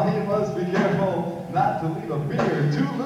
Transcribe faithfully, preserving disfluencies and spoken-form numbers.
Oh, he must be careful not to leave a beer too loose.